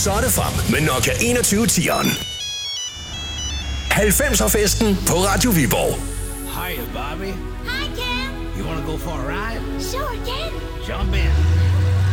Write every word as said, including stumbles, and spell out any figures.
Så er det frem med Nokia enogtyve tieren. halvfemser-festen på Radio Viborg. Hiya, Bobby. Hi, Ken. You wanna go for a ride? Sure, Ken. Jump in.